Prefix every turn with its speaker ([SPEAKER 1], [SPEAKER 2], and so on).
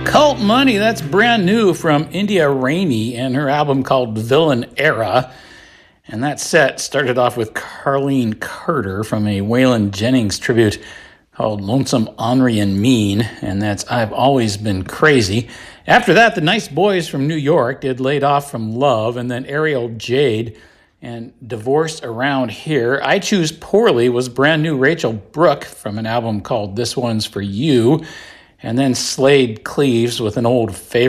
[SPEAKER 1] Cult Money, that's brand new from India Rainey and her album called Villain Era. And that set started off with Carlene Carter from a Waylon Jennings tribute called Lonesome, Ornery, and Mean, and that's I've Always Been Crazy. After that, the Nice Boys from New York did Laid Off from Love, and then Ariel Jade and Divorced Around Here. I Choose Poorly was brand new Rachel Brooke from an album called This One's For You, and then Slade Cleaves with an old favorite.